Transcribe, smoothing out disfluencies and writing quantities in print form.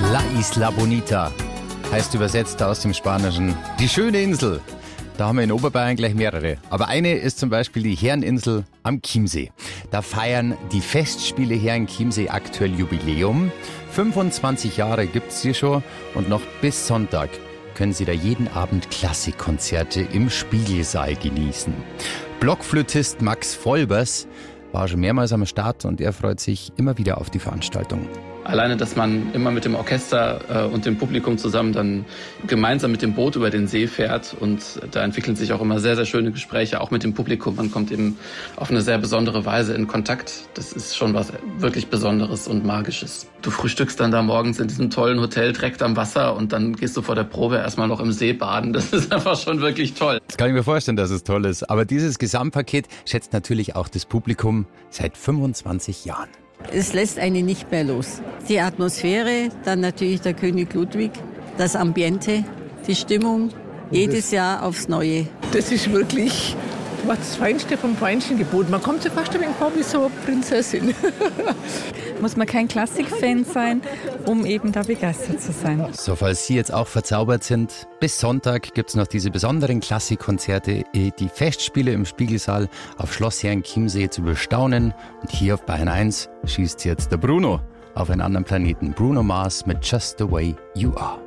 La Isla Bonita heißt übersetzt aus dem Spanischen die schöne Insel. Da haben wir in Oberbayern gleich mehrere. Aber eine ist zum Beispiel die Herreninsel am Chiemsee. Da feiern die Festspiele Herrenchiemsee aktuell Jubiläum. 25 Jahre gibt's sie schon und noch bis Sonntag können Sie da jeden Abend Klassikkonzerte im Spiegelsaal genießen. Blockflötist Max Vollbers war schon mehrmals am Start und er freut sich immer wieder auf die Veranstaltung. Alleine, dass man immer mit dem Orchester und dem Publikum zusammen dann gemeinsam mit dem Boot über den See fährt und da entwickeln sich auch immer sehr, sehr schöne Gespräche, auch mit dem Publikum. Man kommt eben auf eine sehr besondere Weise in Kontakt. Das ist schon was wirklich Besonderes und Magisches. Du frühstückst dann da morgens in diesem tollen Hotel direkt am Wasser und dann gehst du vor der Probe erstmal noch im See baden. Das ist einfach schon wirklich toll. Das kann ich mir vorstellen, dass es toll ist. Aber dieses Gesamtpaket schätzt natürlich auch das Publikum seit 25 Jahren. Es lässt einen nicht mehr los. Die Atmosphäre, dann natürlich der König Ludwig, das Ambiente, die Stimmung, jedes Jahr aufs Neue. Das ist wirklich das Feinste vom Feinsten geboten. Man kommt sich fast ein wenig vor wie so eine Prinzessin. Muss man kein Klassikfan sein, um eben da begeistert zu sein. So, falls Sie jetzt auch verzaubert sind, bis Sonntag gibt es noch diese besonderen Klassikkonzerte, die Festspiele im Spiegelsaal auf Schloss Herrenchiemsee zu bestaunen. Und hier auf Bayern 1 schießt jetzt der Bruno auf einen anderen Planeten. Bruno Mars mit Just the Way You Are.